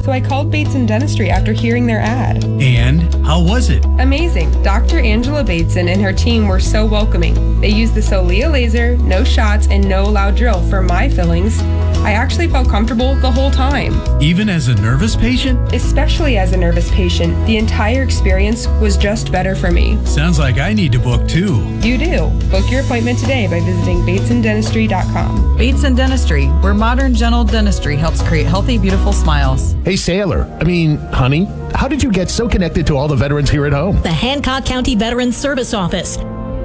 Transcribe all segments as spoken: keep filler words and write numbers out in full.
So I called Bateson Dentistry after hearing their ad. And how was it? Amazing. Doctor Angela Bateson and her team were so welcoming. They used the Solea laser, no shots, and no loud drill for my fillings. I actually felt comfortable the whole time. Even as a nervous patient? Especially as a nervous patient, the entire experience was just better for me. Sounds like I need to book too. You do. Book your appointment today by visiting bateson dentistry dot com. Bateson Dentistry, where modern gentle dentistry helps create healthy, beautiful smiles. Hey, Sailor. I mean, honey, how did you get so connected to all the veterans here at home? The Hancock County Veterans Service Office.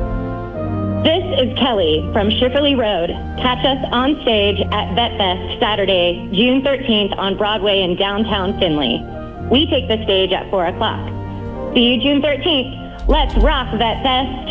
This is Kelly from Schifferly Road. Catch us on stage at Vet Fest Saturday, June thirteenth on Broadway in downtown Findlay. We take the stage at four o'clock. See you June thirteenth. Let's rock Vet Fest.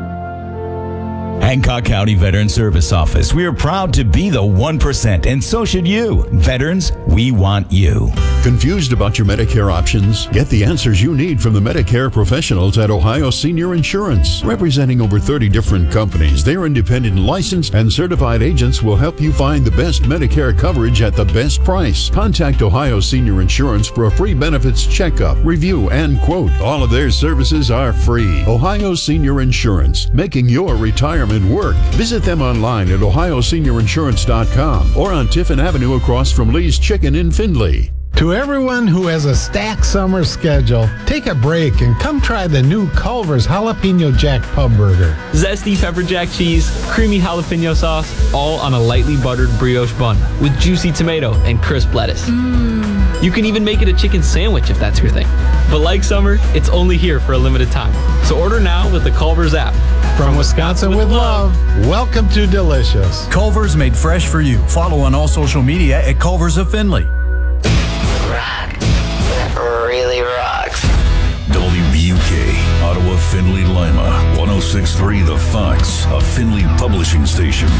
Hancock County Veteran Service Office. We are proud to be the one percent, and so should you. Veterans, we want you. Confused about your Medicare options? Get the answers you need from the Medicare professionals at Ohio Senior Insurance. Representing over thirty different companies, their independent licensed and certified agents will help you find the best Medicare coverage at the best price. Contact Ohio Senior Insurance for a free benefits checkup, review, and quote. All of their services are free. Ohio Senior Insurance, making your retirement work. Visit them online at ohio senior insurance dot com or on Tiffin Avenue across from Lee's Chicken in Findlay. To everyone who has a stacked summer schedule, take a break and come try the new Culver's Jalapeno Jack Pub Burger. Zesty pepper jack cheese, creamy jalapeno sauce, all on a lightly buttered brioche bun with juicy tomato and crisp lettuce. Mmm. You can even make it a chicken sandwich if that's your thing. But like summer, it's only here for a limited time. So order now with the Culver's app. From Wisconsin with love, welcome to Delicious. Culver's made fresh for you. Follow on all social media at Culver's of Findlay. Rock. Really rocks. W B U K, Ottawa, Findlay, Lima. one oh six point three The Fox, a Findlay publishing station.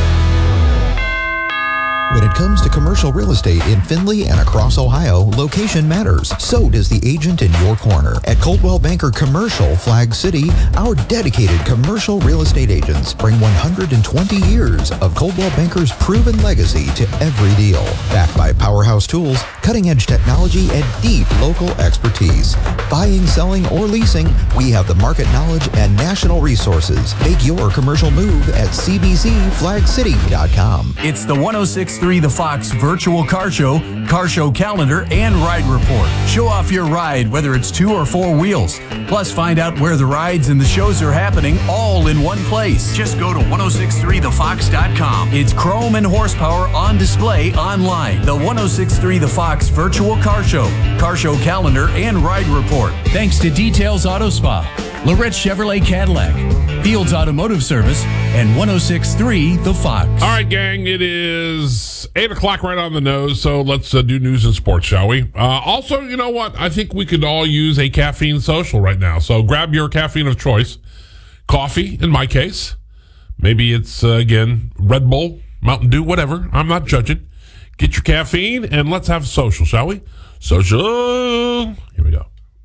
When it comes to commercial real estate in Findlay and across Ohio, location matters. So does the agent in your corner. At Coldwell Banker Commercial, Flag City, our dedicated commercial real estate agents bring one hundred twenty years of Coldwell Banker's proven legacy to every deal. Backed by powerhouse tools, cutting-edge technology, and deep local expertise. Buying, selling, or leasing, we have the market knowledge and national resources. Make your commercial move at c b c flag city dot com. It's the one oh six point three The Fox virtual car show, car show calendar, and ride report. Show off your ride, whether it's two or four wheels. Plus, find out where the rides and the shows are happening all in one place. Just go to one oh six point three the fox dot com. It's chrome and horsepower on display online. The one oh six point three The Fox virtual car show, car show calendar, and ride report. Thanks to Details Auto Spa, Lorette Chevrolet Cadillac, Fields Automotive Service, and one oh six point three The Fox. All right, gang, it is eight o'clock right on the nose, so let's uh, do news and sports, shall we? Uh, also, you know what? I think we could all use a caffeine social right now, so grab your caffeine of choice. Coffee, in my case. Maybe it's, uh, again, Red Bull, Mountain Dew, whatever. I'm not judging. Get your caffeine, and let's have a social, shall we? Social. Here we go.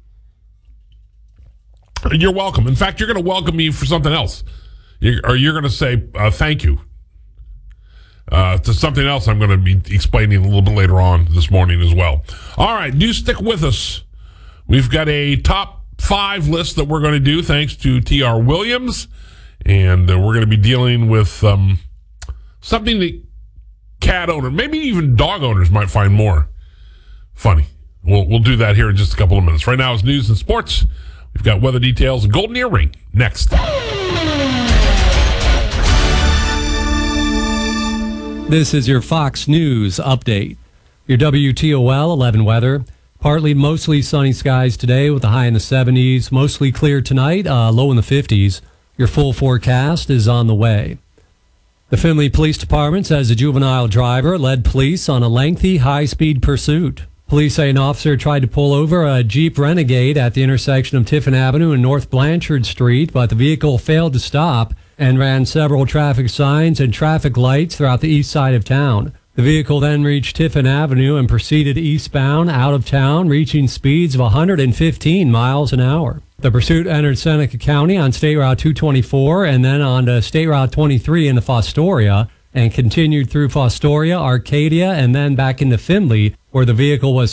You're welcome. In fact, you're going to welcome me for something else. You're, or you're going to say uh, thank you uh, to something else I'm going to be explaining a little bit later on this morning as well. All right, do stick with us. We've got a top five list that we're going to do thanks to T R. Williams, and uh, we're going to be dealing with um, something that cat owners, maybe even dog owners, might find more funny. We'll, we'll do that here in just a couple of minutes. Right now it's news and sports. We've got weather details and golden earring next. This is your Fox News update. Your W T O L eleven weather. Partly mostly sunny skies today with a high in the seventies. Mostly clear tonight, uh, low in the fifties. Your full forecast is on the way. The Findlay Police Department says a juvenile driver led police on a lengthy high-speed pursuit. Police say an officer tried to pull over a Jeep Renegade at the intersection of Tiffin Avenue and North Blanchard Street, but the vehicle failed to stop and ran several traffic signs and traffic lights throughout the east side of town. The vehicle then reached Tiffin Avenue and proceeded eastbound out of town, reaching speeds of one hundred fifteen miles an hour. The pursuit entered Seneca County on State Route two twenty-four and then onto State Route twenty-three into Fostoria, and continued through Fostoria, Arcadia, and then back into Findlay, where the vehicle was